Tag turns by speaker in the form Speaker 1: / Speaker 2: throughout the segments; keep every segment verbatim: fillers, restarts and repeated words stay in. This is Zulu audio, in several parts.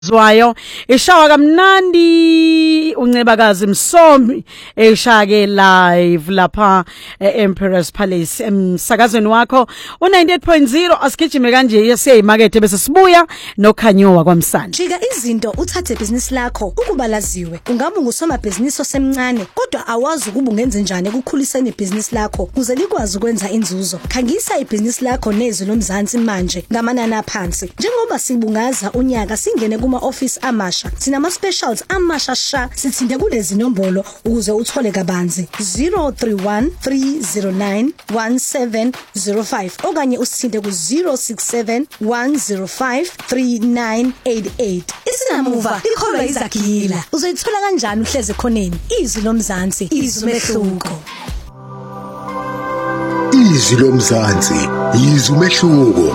Speaker 1: Zwayo eshawa kamnandi uncebakazi Msombi eshake live lapha eEmperor's Palace emsakazweni wakho u ninety-eight point zero asigijime kanje siyeyimakethe bese sibuya noKhanyowa kwaMsana.
Speaker 2: Jika izinto uthathe business lakho ukuba laziwe ungabe ngusoma business osemncane kodwa awazi ukuba ungenze njani ukukhuliseni ibusiness lakho kuze likwazi ukwenza inzuzo. Khangisa ibusiness lakho nezwi lomzansi manje ngamanani aphansi njengoba sibungaza unyaka singene kuma office amasha sinama specials amasha sha sithinde kulezi nombolo ukuze uthole kabanzi zero three one three zero nine one seven zero five okanye usithinde ku zero six seven one zero five three nine eight eight. Isinamuva ikholwa izagila uzoyithola kanjani uhleze khoneni izwi lomzansi izwi mehluko.
Speaker 3: Izwi lomzansi izwi mehluko.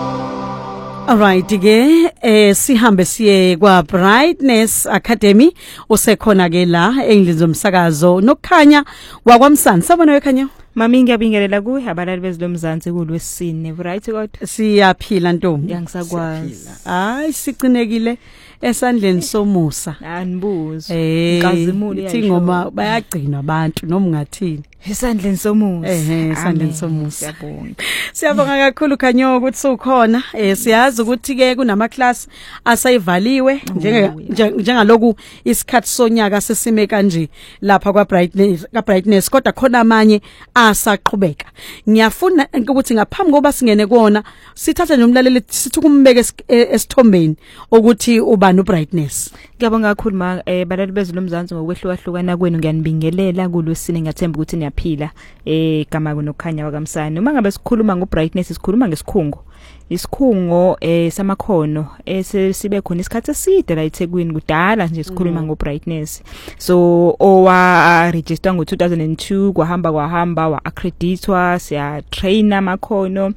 Speaker 1: Alright ke eh sihambe siye kwa Brightness Academy usekhona ke la endlini zomsakazo nokukhanya kwaMsana. Sabona wekhanya
Speaker 4: mami ngiyabingelela kuwe abalali bezilomzansi kulwesine right kodwa
Speaker 1: siyaphila ntombi
Speaker 4: yangisakwazi
Speaker 1: hayi sicinekile esandleni somusa
Speaker 4: anibuzo
Speaker 1: inkazimulo ingoma bayagcina abantu noma ungathini
Speaker 4: esandleni somusa
Speaker 1: ehe esandleni somusa.
Speaker 4: Siyabonga
Speaker 1: Siyabonga kakhulu Khanyowa ukuthi ukhona eh siyazi ukuthi ke kunama class asayivaliwe njenge njengaloku isikhathi sonyaka sesime kanje lapha kwa Brightness ka Brightness kodwa khona amanye asaqhubeka. Ngiyafuna ukuthi ngaphambi koba singene kuona sithatha nje umlaleli sithi kumbeke esithombeni ukuthi uba no Brightness.
Speaker 4: Ngiyabonga kakhulu ma eh balali bezilomzansi ngokwehlukahlukana kwenu ngiyanibingelela kulwesine ngathemba ukuthi niyaphila eh gama kunokhanya kwaMsana. Uma ngabe sikhuluma ngoBrightness sikhuluma ngesikhungo isikhungo eh samakhono esibe khona isikhathi eside la eThekwini kudala nje sikhuluma ngoBrightness. So owa register ngo two thousand two kwahamba kwahamba wa accreditwa siya train amakhono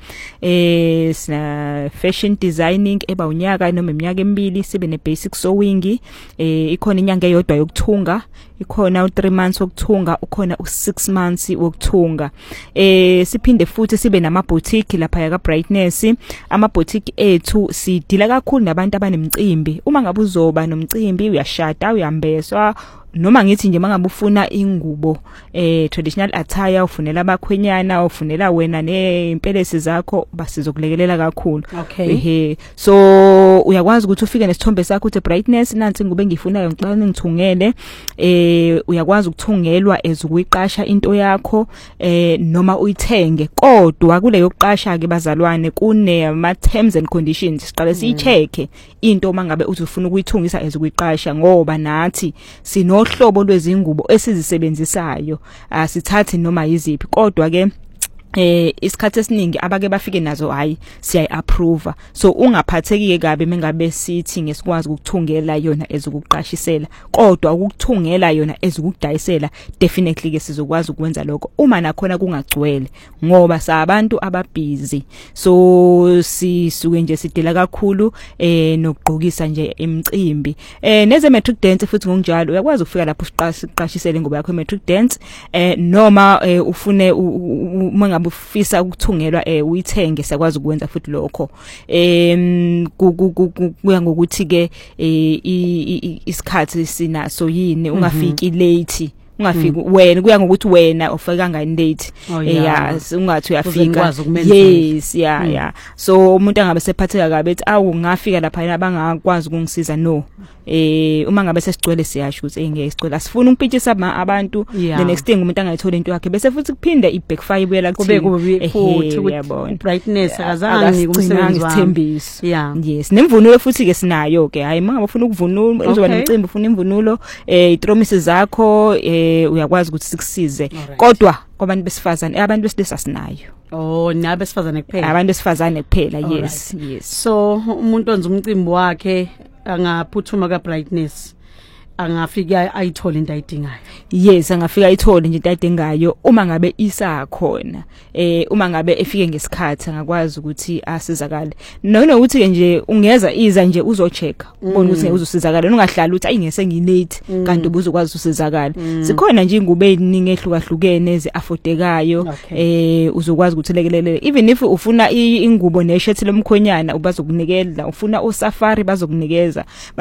Speaker 4: eh sina fashion designing eba unyaka noma iminyaka emibili sibe ne basic sewing eh ikhona inyanga eyodwa yokuthunga ikhona u three months wokuthunga ukhona u six months wokuthunga eh siphinde futhi sibe nama boutique lapha ya ka Brightness. Ama boutique ethu sidila kakhulu nabantu abanemicimbi uma ngabe uzoba nomcimbi uyashada uyambeswa noma ngithi nje mangabe ufuna ingubo eh traditional attire ufunela abakhwenyana ufunela wena neimpelesi zakho basizokulekelela kakhulu. Ehe so uyakwazi ukuthi ufike nesithombe sakho uthi Brightness nansi ngube ngifunayo ngicela ngithungele eh uyakwazi ukuthungelwa ezukuyiqasha into yakho eh noma uyithenge kodwa kule yokuqasha ke bazalwane kune ama terms and conditions siqale siyicheke into mangabe uthi ufuna ukuyithungisa ezukuyiqasha ngoba nathi sino hlobo lwezingubo esizisebenzisayo asithathi noma yiziphi kodwa ke eh isikhathi esiningi abake bafike nazo hayi siyayi approve. So ungaphatheki kabe mengabe sithi ngesikwazi ukuthungela yona ezukuqashisela kodwa ukuthungela yona ezukudayisela definitely ke sizokwazi ukwenza lokho uma nakhona kungagcwele ngoba sabantu ababhizi. So sisuke nje sidela kakhulu eh nokugqokisa nje emicimbi eh neze matric dance futhi ngokunjalo uyakwazi ukufika lapho uqashisele ngoba yakho matric dance eh noma ufune uma ufisa ukuthungelwa eh uyithenge sakwazi ukwenza futhi lokho em kuya ngokuthi ke isikhathi sinaso yini ungafiki late ungafiki wena kuya ngokuthi wena ufika ngani late yeah ungathi uyafika yes yeah yeah so umuntu angabe sephatheka kabe ethi awu ngafika lapha abangakwazi ukungisiza no eh uma ngabe sesigcwele siyasho ukuthi engeke sicela sifuna ukupitshisa abantu the next thing umuntu angayithola into yakhe bese futhi kuphinde ibackfire ibuyela kuthini
Speaker 1: kube futhi ukuthi Brightness akazangi
Speaker 4: kumsebenzi wasithembiso yes nemvunulo futhi ke sinayo ke hayi mangabe ufuna ukuvunula uzoba nemicimbi ufuna imvunulo eh ipromises zakho eh uyakwazi ukuthi sikusize kodwa kwabantu besifazane abantu besilisa sinayo.
Speaker 1: Oh nabe sifazane kuphela
Speaker 4: abantu besifazane kuphela yes yes.
Speaker 1: So umuntu onza umcimbi wakhe angaphuthuma ka Brightness angafika ayithole into ayidingayo.
Speaker 4: Yes, angafika ayithole nje into ayidingayo uma ngabe isakhona. Eh uma ngabe efike ngesikhathi angakwazi ukuthi asizakale. Nona ukuthi ke nje ungeza iza nje uzochecka ubone ukuthi uzosizakala ungahlala uthi ayingese ngilate kanti ubuzokwazi usizakala. Sikhona nje ingube eziningi ehlukahlukene eziaffordekayo eh uzokwazi ukuthi lekelele even if ufuna ingubo neshirt lomkhonyana ubazokunikeza ufuna osafari bazokunikeza